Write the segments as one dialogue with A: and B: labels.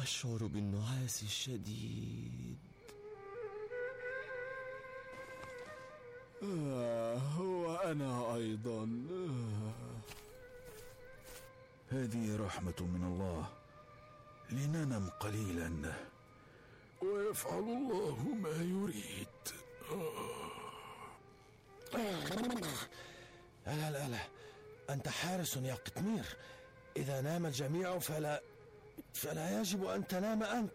A: أشعر بالنعاس الشديد.
B: وأنا أيضا.
C: هذه رحمة من الله، لننم قليلا ويفعل الله ما يريد.
A: لا، أنت حارس يا قطمير. إذا نام الجميع فلا يجب أن تنام أنت.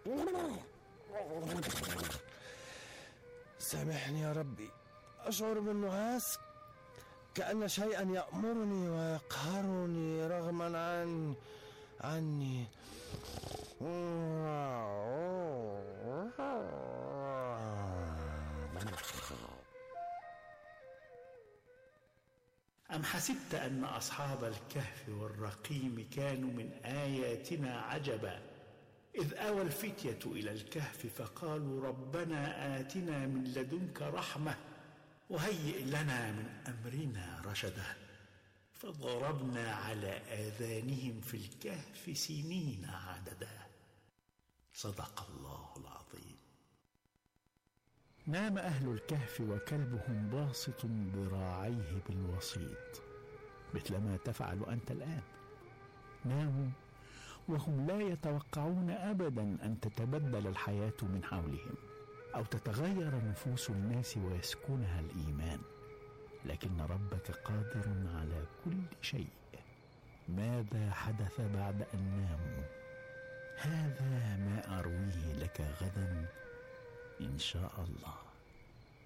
A: سامحني يا ربي، أشعر بالنعاس كأن شيئا يأمرني ويقهرني رغما عني.
D: أم حسبت أن أصحاب الكهف والرقيم كانوا من آياتنا عجبا إذ آوى الفتية إلى الكهف فقالوا ربنا آتنا من لدنك رحمة وهيئ لنا من أمرنا رشدا فضربنا على آذانهم في الكهف سنين عددا. صدق الله العظيم.
E: نام أهل الكهف وكلبهم باسط ذراعيه بالوسيط مثلما تفعل أنت الآن. ناموا وهم لا يتوقعون أبدا أن تتبدل الحياة من حولهم أو تتغير نفوس الناس ويسكنها الإيمان، لكن ربك قادر على كل شيء. ماذا حدث بعد أن ناموا؟ هذا ما أرويه لك غدا إن شاء الله.